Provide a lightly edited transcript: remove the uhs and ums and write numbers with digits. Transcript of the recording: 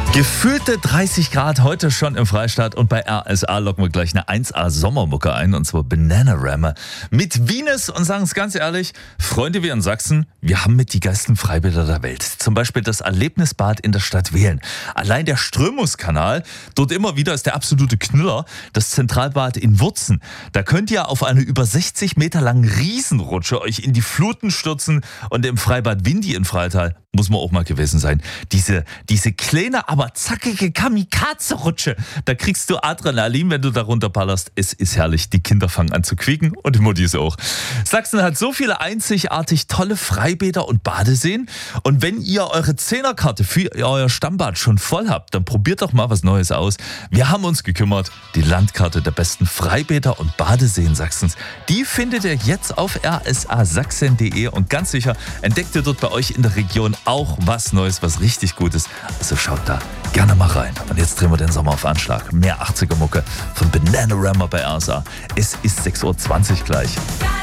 Gefühlte 30 Grad heute schon im Freistaat und bei RSA locken wir gleich eine 1A Sommermucke ein, und zwar Bananarama mit Venus, und sagen es ganz ehrlich, Freunde, wir in Sachsen, wir haben mit die geilsten Freibäder der Welt. Zum Beispiel das Erlebnisbad in der Stadt Wehlen. Allein der Strömungskanal, dort immer wieder ist der absolute Knüller, das Zentralbad in Wurzen. Da könnt ihr auf eine über 60 Meter langen Riesenrutsche euch in die Fluten stürzen, und im Freibad Windy in Freital muss man auch mal gewesen sein. Diese kleine, aber zackige Kamikaze-Rutsche, da kriegst du Adrenalin, wenn du da runterballerst. Es ist herrlich. Die Kinder fangen an zu quieken und die Muttis auch. Sachsen hat so viele einzigartig tolle Freibäder und Badeseen. Und wenn ihr eure Zehnerkarte für euer Stammbad schon voll habt, dann probiert doch mal was Neues aus. Wir haben uns gekümmert. Die Landkarte der besten Freibäder und Badeseen Sachsens, die findet ihr jetzt auf rsasachsen.de, und ganz sicher entdeckt ihr dort bei euch in der Region auch was Neues, was richtig Gutes. Also schaut da gerne mal rein. Und jetzt drehen wir den Sommer auf Anschlag. Mehr 80er Mucke von Bananarama bei RSA. Es ist 6:20 Uhr gleich.